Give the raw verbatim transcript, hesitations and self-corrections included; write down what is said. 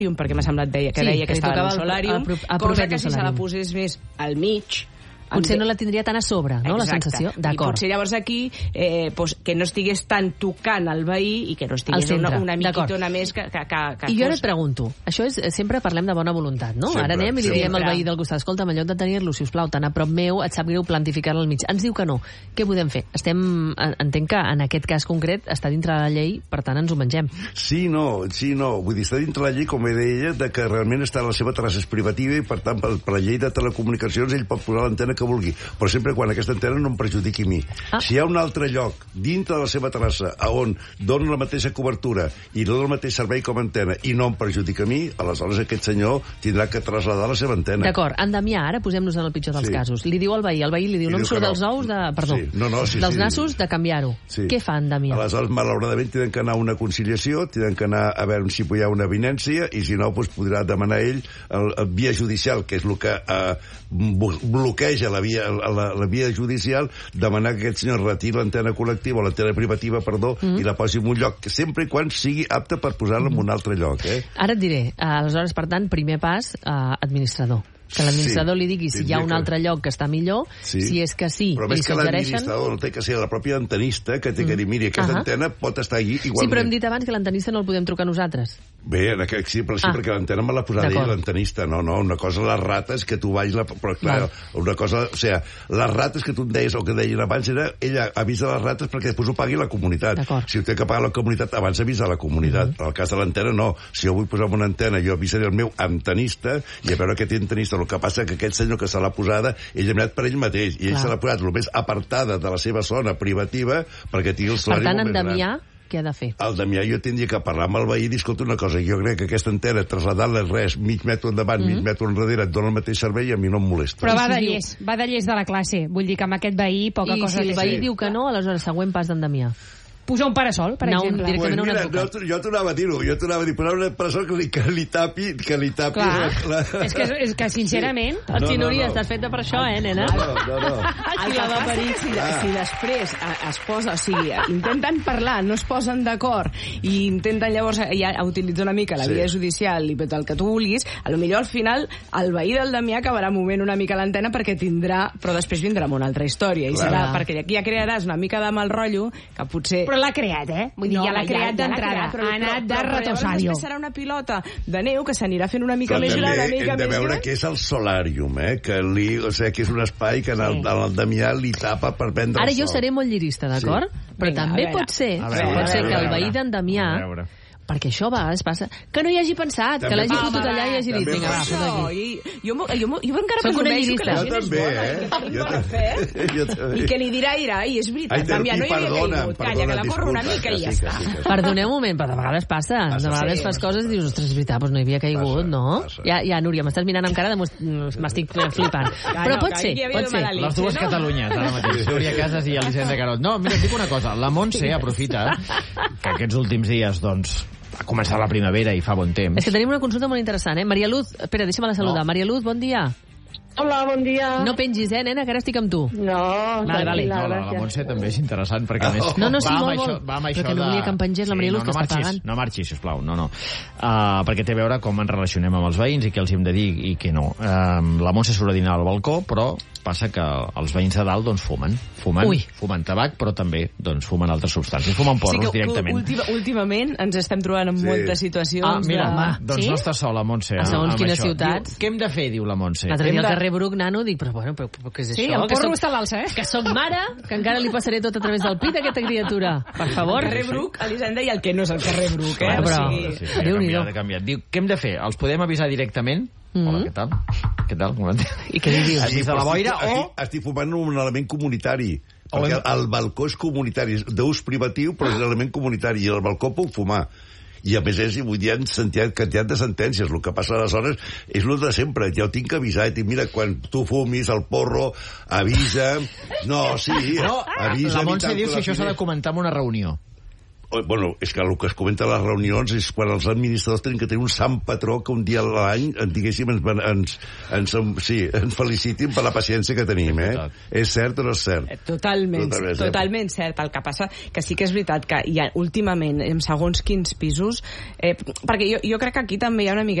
perquè m'ha semblat deia, que sí, deia que, que estava en un solàrium, cosa que si se la posés més al mig... Potser no la tindria tan a sobre, no, exacte, la sensació? D'acord. I potser llavors aquí eh, pues, que no estigués tan tocant el veí i que no estigués una, una miquitona més que, que, que, que I jo ara fos... et pregunto, això és, sempre parlem de bona voluntat, no? Sempre, ara anem i li diem sempre. al veí del costat, escolta, en lloc de tenir-lo, si us plau, tan a prop meu, et sap greu plantificar-lo al mig. Ens diu que no. Què podem fer? Estem, entenc que en aquest cas concret està dintre de la llei, per tant ens ho mengem. Sí, no, sí, no. Vull dir, està dintre la llei, com deia ella, de que realment està la seva terrassa és privativa i, per tant, per, per la llei de telecomunicacions ell pot posar l'antena que vulgui. Però sempre quan aquesta antena no em perjudiqui a mi. Ah. Si hi ha un altre lloc dintre de la seva terrassa on dona la mateixa cobertura i dona el mateix servei com a antena i no em perjudica a mi, aleshores aquest senyor tindrà que traslladar la seva antena. D'acord, en Damià, ara posem-nos en el pitjor dels sí. casos. Li diu al veí, el veí li diu, I no em surt dels ous de... Perdó, sí. no, no, sí, dels sí. nassos de canviar-ho. Sí. Què fa en Damià? Aleshores, malauradament, tenen que anar a una conciliació, tenen que anar a veure si hi ha una avinència i si no, doncs, podrà demanar ell el, el via judicial, que és el que eh, bloqueja la via, la, la via judicial, demanar que aquest senyor retiri l'antena col·lectiva o l'antena privativa, perdó, mm. i la posi en un lloc, sempre i quan sigui apte per posar-la en un altre lloc. Eh? Ara et diré, aleshores, per tant, primer pas, eh, administrador. Que l'administrador sí, li digui si hi ha un altre que... lloc que està millor, sí. si és que sí, però li més que suggereixen... l'administrador no té que ser la pròpia antenista que té que dir, miri, aquesta uh -huh. antena pot estar allí igualment. Sí, però hem dit abans que l'antenista no el podem trucar nosaltres. Bé, en aquest, sí, però sí, ah. perquè l'antena me l'ha posat ell, l'antenista. No, no, una cosa les rates que tu vagis... La... Però clar, Val. una cosa... O sigui, les rates que tu em deies o que deien abans era ella avisa les rates perquè després ho pagui la comunitat. Si ho té que pagar la comunitat, abans avisa la comunitat. Uh -huh. En el cas de l'antena, no. Si jo vull posar una antena, jo avisaré el meu antenista i a veure què té antenista. El que passa que aquest senyor que se l'ha posada, ell ha anat per ell mateix, i ell Clar. se l'ha posat el més apartada de la seva zona privativa perquè tingui el salari molt més gran. Per tant, en Damià, què ha de fer? El Damià jo tindria que parlar amb el veí i dir, escolta una cosa, jo crec que aquesta antena, traslladar-la res, mig metre endavant, mm -hmm. mig metre enrere, et dona el mateix servei i a mi no em molesta. Però va de llest, va de llest de la classe. Vull dir que amb aquest veí poca I cosa... I si el veí sí. diu que no, aleshores següent pas d'en Damià. Posar un parasol, per no, exemple. Directament pues mira, un advocat. jo, jo t'anava a dir-ho, jo t'anava a dir, posar un parasol que li, que li tapi, que li tapi... Clar, la, la... és, que, és que sincerament... Sí. El Xinuri no, no, no. estàs feta per això, eh, nena? No, no, no. no. El que va parir, si, ah. si després es posa, o sigui, intenten parlar, no es posen d'acord, i intenten llavors ja utilitzar una mica la sí. via judicial i tot el que tu vulguis, a lo millor al final el veí del Damià acabarà movent una mica l'antena perquè tindrà, però després vindrà amb una altra història, i serà, perquè aquí ja crearàs una mica de mal rotllo, que potser... Però l'ha creat, eh? Vull dir, no, ja l'ha creat ja, d'entrada, ja ha anat de retosario. Serà una pilota de neu que s'anirà fent una mica però més gran, una mica més gran. Hem de veure què és el solàrium, eh? Que, li, o sigui, que és un espai que en el, sí. el Damià li tapa per prendre Ara el sol. jo seré molt llirista, d'acord? Sí. Però Vinga, també pot ser, veure, pot ser que el veí d'en Damià... Perquè això a vegades passa que no hi hagi pensat, també, que l'hagi fotut allà i hagi dit, vinga, va, fot aquí. Jo, jo, jo, jo encara Soc presumeixo que la gent és bona, eh? jo també. I que li dirà, irà, i és veritat, Damià, no hi havia caigut, calla, que la corro una mica i ja està. Perdoneu un moment, però de vegades passa, de vegades fas coses i dius, ostres, és veritat, doncs no hi havia caigut, no? Ja, ja, Núria, m'estàs mirant amb cara de m'estic flipant. Però pot ser, pot ser. Les dues Catalunyes, ara mateix, Núria Casas i Elisenda Carot. No, mira, et dic una cosa, la Montse aprofita que aquests últims dies, doncs, ha començat la primavera i fa bon temps. És que tenim una consulta molt interessant, eh? Maria Luz, espera, deixa'm-la saludar. No. Maria Luz, bon dia. Hola, bon dia. No pengis, eh, nena, que ara estic amb tu. No, vale, vale. No, la, la Montse també és interessant, perquè a més... No, no, sí, va molt, això, molt. Va amb però això que no volia de... que em pengés la Maria Luz, sí, no, no que està marxis, pagant. No marxis, sisplau, no, no. Uh, perquè té a veure com ens relacionem amb els veïns i què els hem de dir i què no. Uh, la Montse surt a dinar al balcó, però passa que els veïns de dalt, doncs, fumen. Fumen, Ui. fumen tabac, però també, doncs, fumen altres substàncies. Fumen porros, sí, que, directament. Última, últimament ens estem trobant en sí. moltes situacions... Ah, mira, de... home, doncs sí? no està sola, Montse. A segons quines això. ciutats. Diu, què hem de fer, diu la Montse? L'altre dia de... al carrer Bruc, nano, dic, però bueno, però, però què és sí, això? Sí, el porro soc, està a l'alça, eh? Que soc mare, que encara li passaré tot a través del pit, aquesta criatura. Per favor. El carrer Bruc, Elisenda, i el que no és el carrer Bruc, eh? Clar, però, o sigui... sí, sí, Déu-n'hi-do. Ha canviat. Diu, què hem de fer? Els podem avisar directament? Mm-hmm. Hola, què tal? Què tal? Com I què li dius? Estic a la boira o... Estic, estic fumant un element comunitari. Perquè el, el balcó és comunitari, és d'ús privatiu, però és un element comunitari, i el balcó puc fumar. I a més és, vull dir, han sentit quantitat de sentències. El que passa aleshores és el de sempre. Ja ho tinc que avisar. I mira, quan tu fumis el porro, avisa... No, sí, no, avisa... la Montse diu que això s'ha de comentar en una reunió. bueno, és que el que es comenta a les reunions és quan els administradors tenen que tenir un sant patró que un dia a l'any, diguéssim, ens, ens, ens, sí, ens felicitin per la paciència que tenim, eh? És cert o no és cert? Totalment, totalment, totalment cert. El que passa que sí que és veritat que hi ha últimament, en segons quins pisos, eh, perquè jo, jo crec que aquí també hi ha una mica